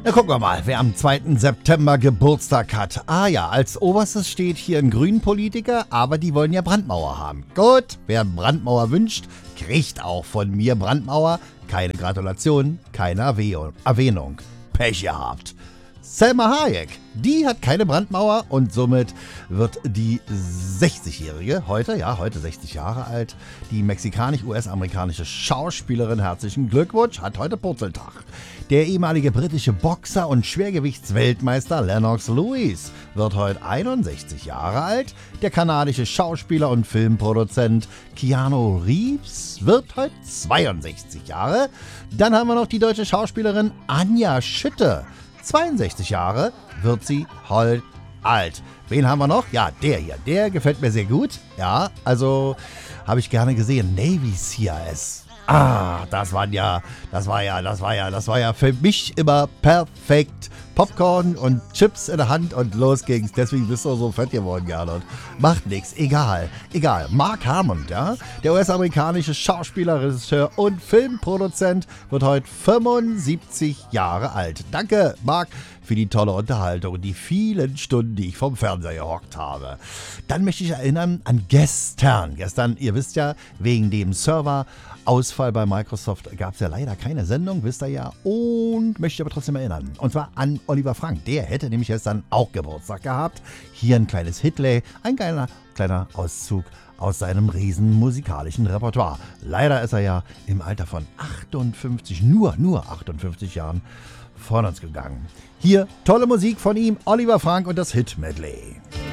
Na, gucken wir mal, wer am 2. September Geburtstag hat. Ah ja, als oberstes steht hier ein Grünen-Politiker, aber die wollen ja Brandmauer haben. Gut, wer Brandmauer wünscht, kriegt auch von mir Brandmauer. Keine Gratulation, keine Erwähnung. Pech gehabt. Salma Hayek, die hat keine Brandmauer und somit wird die 60-Jährige, heute 60 Jahre alt, die mexikanisch-US-amerikanische Schauspielerin, herzlichen Glückwunsch, hat heute Purzeltag. Der ehemalige britische Boxer und Schwergewichtsweltmeister Lennox Lewis wird heute 61 Jahre alt. Der kanadische Schauspieler und Filmproduzent Keanu Reeves wird heute 62 Jahre. Dann haben wir noch die deutsche Schauspielerin Anja Schütte. 62 Jahre wird sie heute alt. Wen haben wir noch? Ja, der hier. Der gefällt mir sehr gut. Ja, also habe ich gerne gesehen. Navy CIS. Das war ja für mich immer perfekt. Popcorn und Chips in der Hand und los ging's. Deswegen bist du so fett geworden, Gernot. Macht nichts, egal. Mark Hammond, ja, der US-amerikanische Schauspieler, Regisseur und Filmproduzent wird heute 75 Jahre alt. Danke, Mark, für die tolle Unterhaltung und die vielen Stunden, die ich vom Fernseher gehockt habe. Dann möchte ich erinnern an gestern. Gestern, ihr wisst ja, wegen dem Serverausfall bei Microsoft gab es ja leider keine Sendung, wisst ihr ja. Und möchte aber trotzdem erinnern. Und zwar an Oliver Frank. Der hätte nämlich gestern auch Geburtstag gehabt. Hier ein kleines Hitlay, ein kleiner Auszug aus seinem riesen musikalischen Repertoire. Leider ist er ja im Alter von 58, nur 58 Jahren von uns gegangen. Hier tolle Musik von ihm, Oliver Frank und das Hit-Medley.